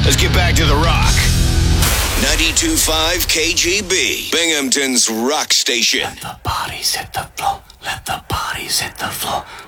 Let's get back to the rock. 92.5 KGB, Binghamton's rock station. Let the bodies hit the floor. Let the bodies hit the floor.